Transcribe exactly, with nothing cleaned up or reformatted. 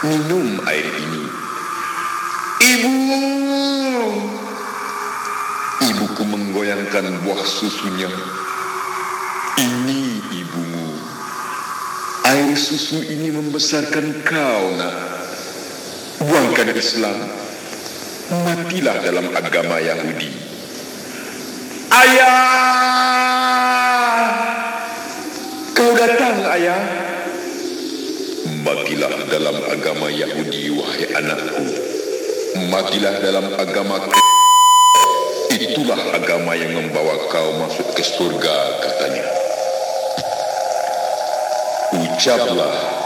Minum air ini. Ibu! Ibuku menggoyangkan buah susunya. Ini ibumu. Air susu ini membesarkan kau, nak. Buangkan Islam. Matilah dalam agama Yahudi. Ayah! Kau datang, ayah. Matilah dalam agama Yahudi, wahai anakku. Matilah dalam agama K- Itulah agama yang membawa kau masuk ke surga, katanya. Ucaplah